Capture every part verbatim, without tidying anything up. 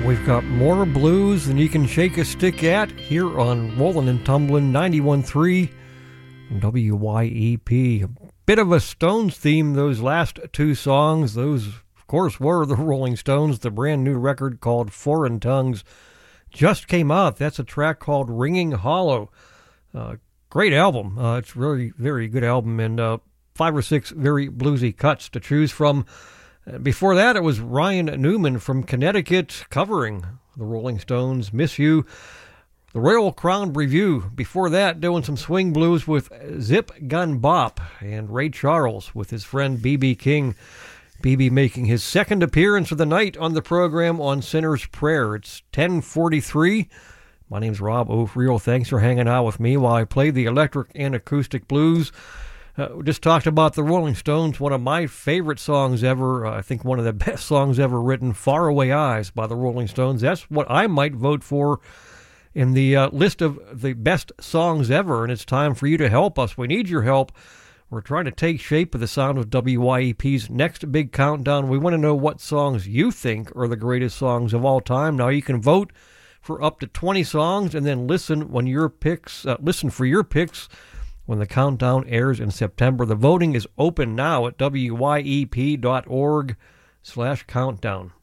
We've got more blues than you can shake a stick at here on Rollin' and Tumblin' ninety-one point three W Y E P. A bit of a Stones theme, those last two songs. Those, of course, were the Rolling Stones. The brand new record called Foreign Tongues just came out. That's a track called Ringing Hollow. Uh, great album. Uh, it's really very good album, and uh, five or six very bluesy cuts to choose from. Before that, it was Ryan Newman from Connecticut covering the Rolling Stones' Miss You. The Royal Crown Review. Before that, doing some swing blues with Zip Gun Bop, and Ray Charles with his friend B B King. B B making his second appearance of the night on the program on Sinner's Prayer. It's ten forty-three. My name's Rob O'Friel. Thanks for hanging out with me while I play the electric and acoustic blues. Uh, we just talked about the Rolling Stones, one of my favorite songs ever. Uh, I think one of the best songs ever written, Faraway Eyes by the Rolling Stones. That's what I might vote for in the uh, list of the best songs ever, and it's time for you to help us. We need your help. We're trying to take shape of the sound of W Y E P's next big countdown. We want to know what songs you think are the greatest songs of all time. Now, you can vote for up to twenty songs and then listen when your picks, uh, listen for your picks when the countdown airs in September. The voting is open now at W Y E P dot org slash countdown.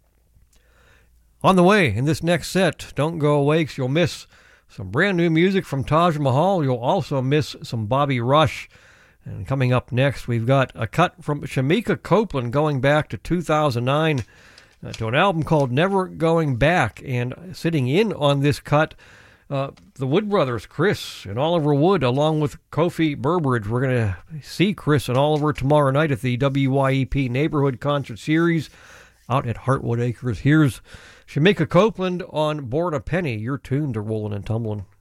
On the way, in this next set, don't go away because you'll miss some brand new music from Taj Mahal. You'll also miss some Bobby Rush. And coming up next, we've got a cut from Shamika Copeland going back to two thousand nine uh, to an album called Never Going Back. And sitting in on this cut, Uh, the Wood Brothers, Chris and Oliver Wood, along with Kofi Burbridge. We're going to see Chris and Oliver tomorrow night at the W Y E P Neighborhood Concert Series out at Heartwood Acres. Here's Shamika Copeland on Born a Penny. You're tuned to Rollin' and Tumblin'.